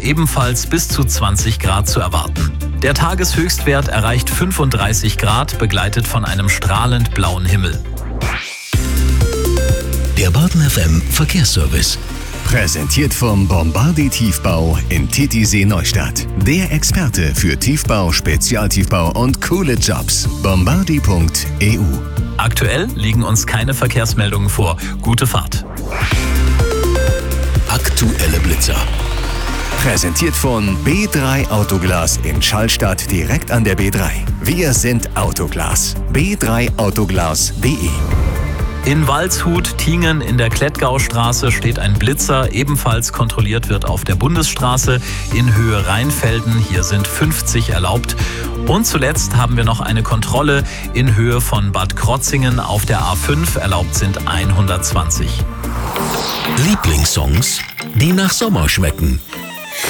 ebenfalls bis zu 20 Grad zu erwarten. Der Tageshöchstwert erreicht 35 Grad, begleitet von einem strahlend blauen Himmel. Der Baden FM Verkehrsservice. Präsentiert vom Bombardi Tiefbau in Titisee Neustadt. Der Experte für Tiefbau, Spezialtiefbau und coole Jobs. Bombardi.eu. Aktuell liegen uns keine Verkehrsmeldungen vor. Gute Fahrt. Aktuelle Blitzer. Präsentiert von B3 Autoglas in Schallstadt direkt an der B3. Wir sind Autoglas. b3autoglas.de. In Waldshut-Tiengen in der Klettgaustraße steht ein Blitzer. Ebenfalls kontrolliert wird auf der Bundesstraße in Höhe Rheinfelden. Hier sind 50 erlaubt. Und zuletzt haben wir noch eine Kontrolle in Höhe von Bad Krotzingen auf der A5. Erlaubt sind 120. Lieblingssongs, die nach Sommer schmecken.